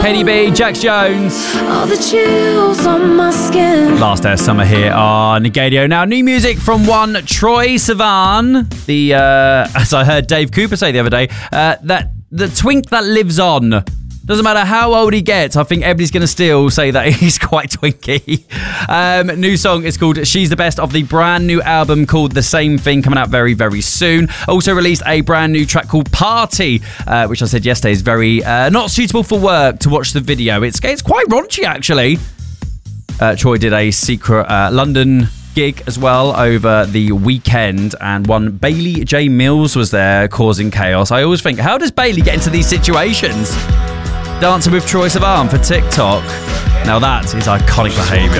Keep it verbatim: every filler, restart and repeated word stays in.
Penny B, Jax Jones. All the chills on my skin. Last Air Summer here on Gadio. Now, new music from one Troye Sivan. The, uh, as I heard Dave Cooper say the other day, uh, that the twink that lives on. Doesn't matter how old he gets, I think everybody's going to still say that he's quite twinky. Um, new song is called She's the Best of the brand new album called The Same Thing, coming out very, very soon. Also released a brand new track called Party, uh, which I said yesterday is very uh, not suitable for work to watch the video. It's, it's quite raunchy, actually. Uh, Troye did a secret uh, London gig as well over the weekend, and one Bailey J. Mills was there causing chaos. I always think, how does Bailey get into these situations? Dancing with Troye Sivan for TikTok. Now that is iconic behaviour.